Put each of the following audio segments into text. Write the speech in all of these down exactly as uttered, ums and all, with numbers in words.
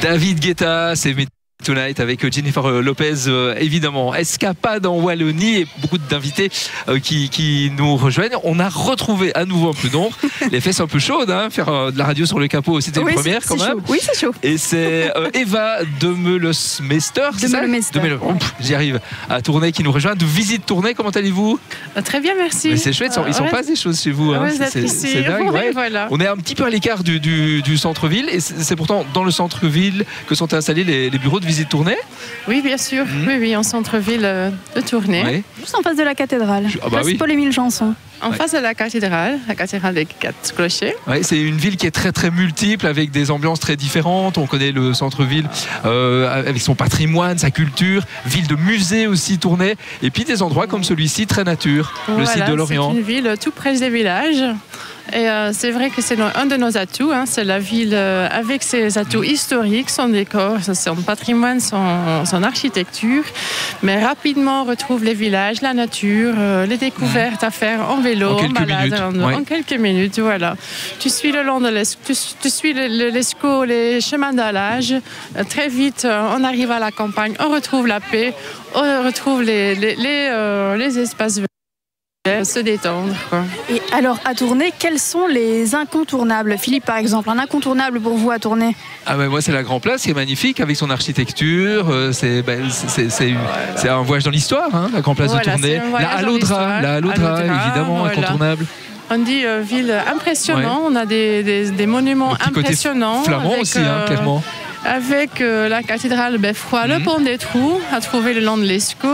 David Guetta, c'est Tonight avec Jennifer Lopez, euh, évidemment. Escapade en Wallonie et beaucoup d'invités euh, qui, qui nous rejoignent. On a retrouvé à nouveau un peu d'ombre. Les fesses un peu chaudes, hein, faire euh, de la radio sur le capot, c'était oui, une première c'est, quand c'est même. Chaud. Oui, c'est chaud. Et c'est euh, Eva de Meulesmeester, de Meulesmeester. J'y arrive. À Tournai qui nous rejoint. De Visite Tournai, comment allez-vous? Très bien, merci. Mais c'est chouette, euh, il s'en ouais. passe des choses chez vous. Hein. Ouais, c'est, c'est, c'est dingue. ouais, Ouais. Voilà. On est un petit peu à l'écart du, du, du centre-ville et c'est, c'est pourtant dans le centre-ville que sont installés les, les bureaux de Visite Tournai. Oui, bien sûr. Mmh. Oui, oui, en centre-ville de Tournai. Ouais. Juste en face de la cathédrale. Je... Ah bah Place oui. Paul-Émile Janson. En ouais. face de la cathédrale, la cathédrale des quatre clochers. Ouais, c'est une ville qui est très très multiple avec des ambiances très différentes. On connaît le centre-ville euh, avec son patrimoine, sa culture, ville de musée aussi Tournai, et puis des endroits comme celui-ci très nature, voilà, le site de Lorient. C'est une ville tout près des villages. Et euh, c'est vrai que c'est un de nos atouts, hein. C'est la ville euh, avec ses atouts historiques, son décor, son patrimoine, son, son architecture. Mais rapidement, on retrouve les villages, la nature, euh, les découvertes à faire en vélo, en, en balade, en, ouais. en quelques minutes. Voilà. Tu suis le long de l'Escaut, tu, tu suis le, le, l'Escaut, les chemins d'allage. Euh, très vite, euh, on arrive à la campagne, on retrouve la paix, on retrouve les, les, les, euh, les espaces verts. Se détendre, quoi. Et alors, à Tournai, quels sont les incontournables? Philippe, par exemple, un incontournable pour vous à Tournai? Ah ben moi, c'est la Grand Place qui est magnifique avec son architecture. Euh, c'est, ben, c'est, c'est, voilà. c'est un voyage dans l'histoire, hein, la Grand Place voilà, de Tournai. La Allodra, la Allodra, évidemment, voilà. Incontournable. On dit euh, ville impressionnante. Ouais. On a des, des, des monuments impressionnants. Flamand avec, aussi, hein, euh, clairement. Avec euh, la cathédrale Beffroi, mmh. le pont des Trous, à trouver le long de l'Escaut.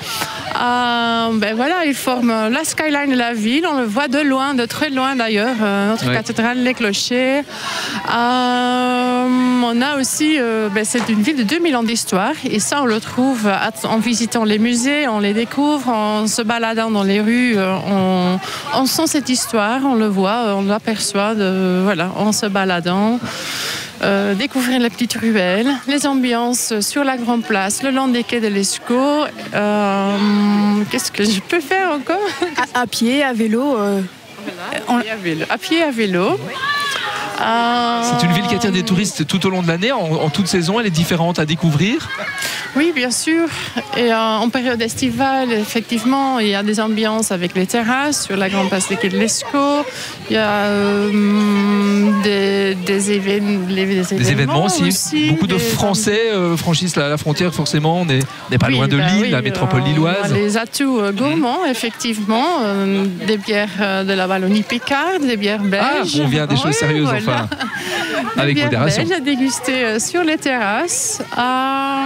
Euh, ben voilà, il forme la skyline de la ville. On le voit de loin, de très loin d'ailleurs. Euh, notre ouais. cathédrale, les clochers. Euh, on a aussi, euh, ben c'est une ville de deux mille ans d'histoire. Et ça, on le trouve en visitant les musées, on les découvre, en se baladant dans les rues. On, on sent cette histoire, on le voit, on l'aperçoit de, voilà, en se baladant. Euh, découvrir les petites ruelles, les ambiances sur la Grande Place, le long des quais de l'Escaut. Euh, qu'est-ce que je peux faire encore? à, à pied, à vélo, euh... voilà, on... à vélo. À pied, à vélo. Euh... C'est une ville qui attire des touristes tout au long de l'année, en, en toute saison. Elle est différente à découvrir. Oui, bien sûr. Et euh, en période estivale, effectivement, il y a des ambiances avec les terrasses sur la Grande Place des quais de l'Escaut. Il y a euh, des, des, évén- des, événements, des événements aussi. aussi Beaucoup de Français euh, franchissent la, la frontière, forcément. On n'est pas oui, loin de bah Lille, oui, la métropole lilloise. Les atouts euh, gourmands, mmh. effectivement. Euh, des bières euh, de la Wallonie-Picarde, des bières belges. Ah, on vient des choses oui, sérieuses, voilà. Enfin. Avec bières modération. Belges à déguster euh, sur les terrasses. Euh,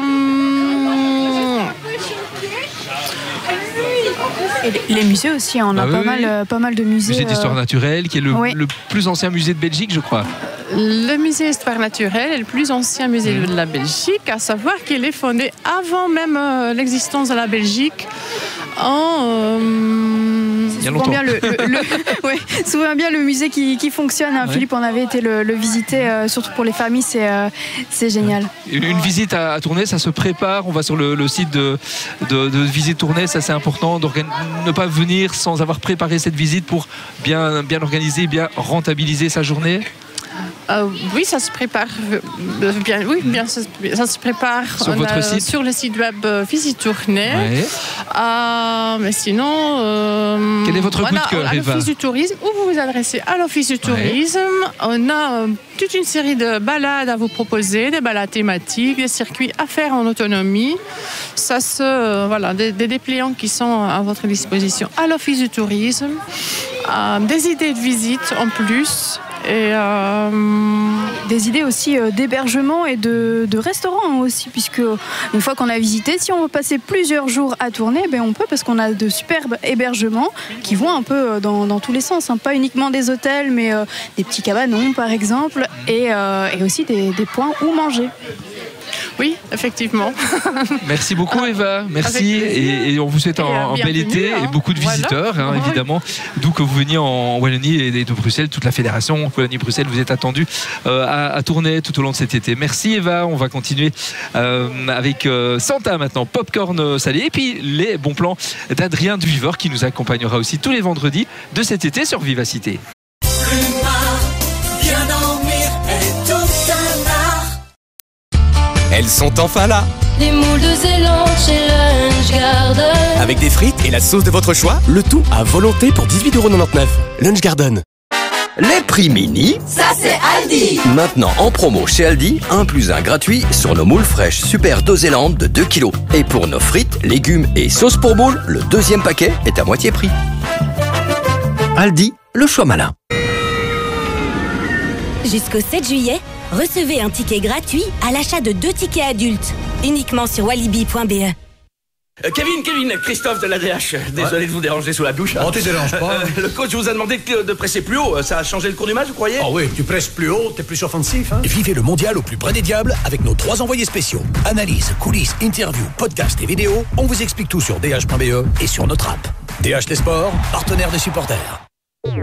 Et les musées aussi, on a ah, pas, oui, mal, oui. pas mal de musées. Le musée d'histoire euh... naturelle, qui est le, oui. le plus ancien musée de Belgique, je crois. Le musée d'histoire naturelle est le plus ancien musée mmh. de la Belgique, à savoir qu'il est fondé avant même euh, l'existence de la Belgique. En, euh... Il y a longtemps. Bien le, le, le, ouais, souvent bien le musée qui, qui fonctionne. Hein. Ouais. Philippe, on avait été le, le visiter, euh, surtout pour les familles, c'est, euh, c'est génial. Une, une visite à, à Tournai, ça se prépare. On va sur le, le site de, de, de Visite Tournai, ça c'est important. Ne pas venir sans avoir préparé cette visite pour bien, bien organiser, bien rentabiliser sa journée. Euh, oui, ça se prépare bien. Oui, bien, ça, ça se prépare sur votre a, site, sur le site web euh, Visite Tournai. Ouais. Euh, mais sinon, euh, quel est votre voilà, coup de cœur, à Eva? l'Office du tourisme, ou vous vous adressez à l'Office du tourisme. Ouais. On a euh, toute une série de balades à vous proposer, des balades thématiques, des circuits à faire en autonomie. Ça se, euh, voilà, des, des dépliants qui sont à votre disposition à l'Office du tourisme. Euh, des idées de visite en plus. Et euh... des idées aussi euh, d'hébergement et de, de restaurants aussi, puisque une fois qu'on a visité, si on veut passer plusieurs jours à Tournai, ben on peut, parce qu'on a de superbes hébergements qui vont un peu dans, dans tous les sens, hein. Pas uniquement des hôtels, mais euh, des petits cabanons par exemple, et, euh, et aussi des, des points où manger. Oui, effectivement. Merci beaucoup, Eva. Merci. Et, et on vous souhaite un, un bel été hein. et beaucoup de visiteurs, voilà. hein, évidemment. D'où que vous veniez en Wallonie et de Bruxelles, toute la fédération Wallonie-Bruxelles, vous êtes attendus euh, à, à Tournai tout au long de cet été. Merci, Eva. On va continuer euh, avec euh, Santa maintenant, Popcorn salé. Et puis les bons plans d'Adrien Duvivor qui nous accompagnera aussi tous les vendredis de cet été sur Vivacité. elles sont enfin là. Les moules de Zélande chez Lunch Garden. Avec des frites et la sauce de votre choix, le tout à volonté pour dix-huit euros quatre-vingt-dix-neuf. Lunch Garden. Les prix mini, ça c'est Aldi. Maintenant en promo chez Aldi, un plus un gratuit sur nos moules fraîches Super de Zélande de deux kilos. Et pour nos frites, légumes et sauces pour moules, le deuxième paquet est à moitié prix. Aldi, le choix malin. Jusqu'au sept juillet, recevez un ticket gratuit à l'achat de deux tickets adultes, uniquement sur walibi point b e. Euh, Kevin, Kevin, Christophe de l'A D H. Désolé ouais. de vous déranger sous la douche. On te dérange pas. Euh, le coach vous a demandé de, de presser plus haut. Ça a changé le cours du match, vous croyez? Ah oui, tu presses plus haut, t'es plus offensif. Hein. Vivez le mondial au plus près des diables avec nos trois envoyés spéciaux. Analyse, coulisses, interviews, podcasts et vidéos. On vous explique tout sur d h point b e et sur notre app. D H les sports, partenaire des supporters.